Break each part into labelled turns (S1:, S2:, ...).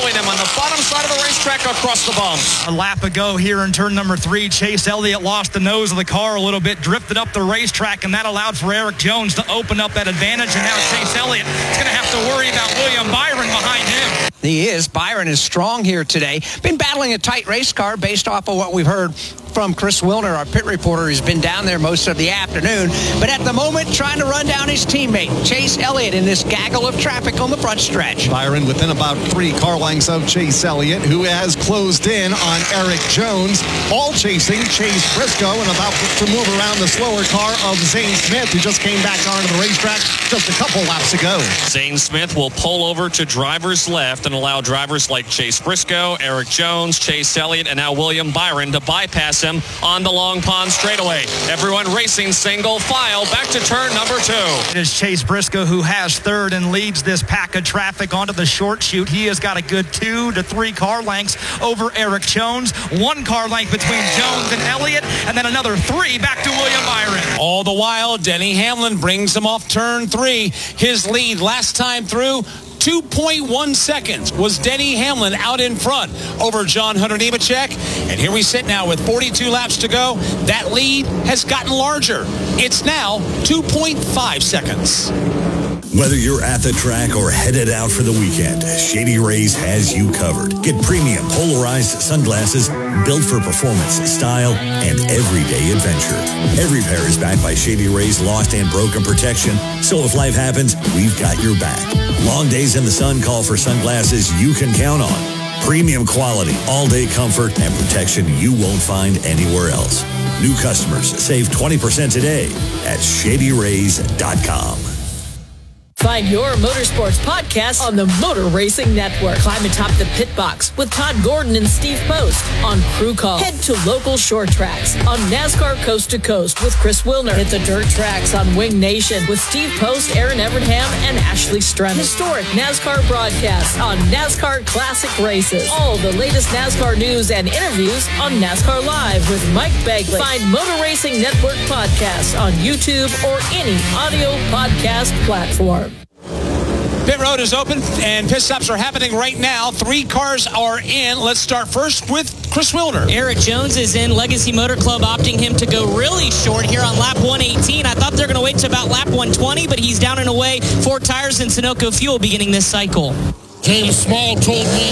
S1: following him on the bottom side of the racetrack across the bumps.
S2: A lap ago here in turn number 3, Chase Elliott lost the nose of the car a little bit, drifted up the racetrack, and that allowed for Eric Jones to open up that advantage, and now Chase Elliott is going to have to worry about William Byron behind him.
S3: He is. Byron is strong here today. Been battling a tight race car based off of what we've heard from Chris Wilner, our pit reporter, who's been down there most of the afternoon. But at the moment, trying to run down his teammate, Chase Elliott, in this gaggle of traffic on the front stretch.
S4: Byron within about 3 car lengths of Chase Elliott, who has closed in on Eric Jones, all chasing Chase Briscoe and about to move around the slower car of Zane Smith, who just came back onto the racetrack just a couple laps ago.
S1: Zane Smith will pull over to driver's left and allow drivers like Chase Briscoe, Eric Jones, Chase Elliott, and now William Byron to bypass him on the Long Pond straightaway. Everyone racing single file back to turn number 2.
S2: It is Chase Briscoe who has third and leads this pack of traffic onto the short chute. He has got a good 2 to 3 car lengths over Eric Jones. 1 car length between Jones and Elliott, and then another 3 back to William Byron.
S5: All the while, Denny Hamlin brings him off turn 3. His lead last time through, 2.1 seconds was Denny Hamlin out in front over John Hunter Nemechek. And here we sit now with 42 laps to go. That lead has gotten larger. It's now 2.5 seconds.
S6: Whether you're at the track or headed out for the weekend, Shady Rays has you covered. Get premium polarized sunglasses built for performance, style, and everyday adventure. Every pair is backed by Shady Rays lost and broken protection, so if life happens, we've got your back. Long days in the sun call for sunglasses you can count on. Premium quality, all-day comfort, and protection you won't find anywhere else. New customers save 20% today at ShadyRays.com.
S7: Find your motorsports podcast on the Motor Racing Network. Climb atop the pit box with Todd Gordon and Steve Post on Crew Call. Head to local short tracks on NASCAR Coast to Coast with Chris Wilner. Hit the dirt tracks on Wing Nation with Steve Post, Aaron Evernham, and Ashley Strennan. Historic NASCAR broadcasts on NASCAR Classic Races. All the latest NASCAR news and interviews on NASCAR Live with Mike Bagley. Find Motor Racing Network podcasts on YouTube or any audio podcast platform.
S5: Pit road is open and pit stops are happening right now. 3 cars are in. Let's start first with Chris Wilner.
S8: Eric Jones is in. Legacy Motor Club opting him to go really short here on lap 118. I thought they were going to wait to about lap 120, but he's down and away. 4 tires and Sunoco fuel beginning this cycle.
S9: James Small told me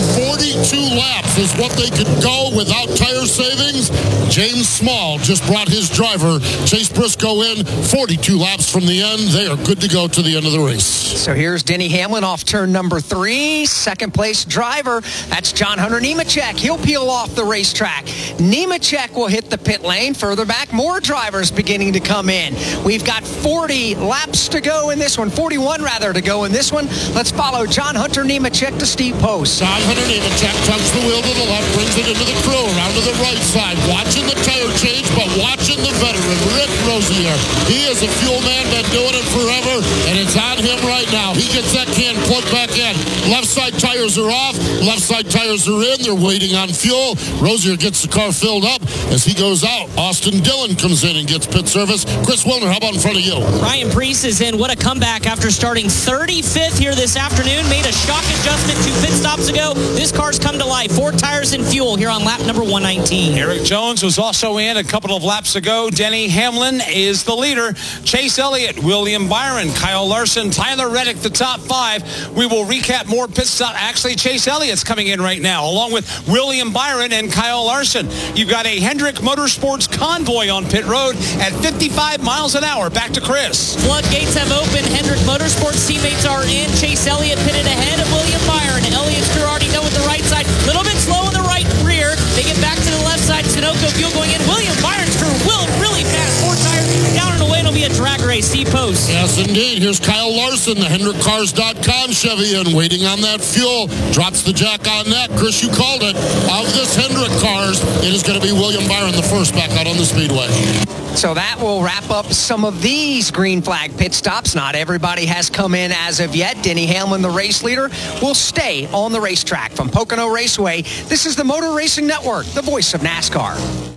S9: 42 laps is what they could go without tire savings. James Small just brought his driver, Chase Briscoe, in 42 laps from the end. They are good to go to the end of the race.
S3: So here's Denny Hamlin off turn number 3. Second place driver, that's John Hunter Nemechek. He'll peel off the racetrack. Nemechek will hit the pit lane. Further back, more drivers beginning to come in. We've got 40 laps to go in this one, 41 rather to go in this one. Let's follow John Hunter Nemechek to Steve Post.
S9: John Hunter Nemechek tucks the wheel to the left, brings it into the crew, around to the right side, watching the tire change, but watching the veteran, Rick Rosier. He is a fuel man, been doing it forever, and it's on him right now. He gets that can plugged back in. Left side tires are off, left side tires are in. They're waiting on fuel. Rosier gets the car filled up. As he goes out, Austin Dillon comes in and gets pit service. Chris Wilner, how about in front of you?
S8: Ryan Preece is in. What a comeback after starting 35th here this afternoon. Made a shock adjustment 2 pit stops ago. This car's come to life. 4 tires and fuel here on lap number 119.
S5: Eric Jones was also in a couple of laps ago. Denny Hamlin is the leader. Chase Elliott, William Byron, Kyle Larson, Tyler Reddick, the top 5. We will recap more pit stop. Actually, Chase Elliott's coming in right now, along with William Byron and Kyle Larson. You've got a Hendrick Motorsports convoy on pit road at 55 miles an hour. Back to Chris.
S8: Floodgates have opened. Hendrick Motorsports teammates are in. Chase Elliott pitted ahead of William Byron. Elliott's crew already done with the right side. A little bit slow in the right rear. They get back to the left side. Sunoco fuel going in. William Byron's crew will really fast. 4 tires down and away. It'll be a drag race. Steve Post.
S9: Yes, indeed. Here's Kyle Larson, the HendrickCars.com Chevy, in waiting on that fuel. Drops the jack on that. Chris, you called it. Of this Hendrick Cars, it is going to be William Byron, the first back out on the speedway.
S3: So that will wrap up some of these green flag pit stops. Not everybody has come in as of yet. Denny Hamlin, the race leader, will stay on the racetrack. From Pocono Raceway, this is the Motor Racing Network, the voice of NASCAR.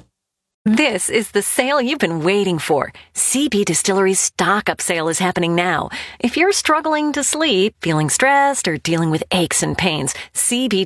S10: This is the sale you've been waiting for. CB Distillery's stock-up sale is happening now. If you're struggling to sleep, feeling stressed, or dealing with aches and pains, CB